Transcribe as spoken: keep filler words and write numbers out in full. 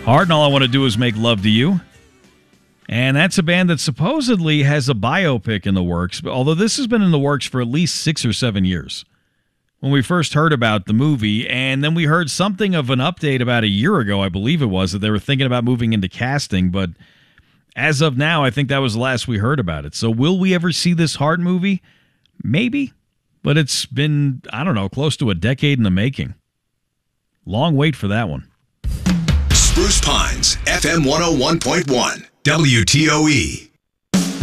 Heart and All I Want to Do Is Make Love to You. And that's a band that supposedly has a biopic in the works, although this has been in the works for at least six or seven years. When we first heard about the movie, and then we heard something of an update about a year ago, I believe it was, that they were thinking about moving into casting, but as of now, I think that was the last we heard about it. So will we ever see this Heart movie? Maybe, but it's been, I don't know, close to a decade in the making. Long wait for that one. Spruce Pines, F M one oh one point one, W T O E.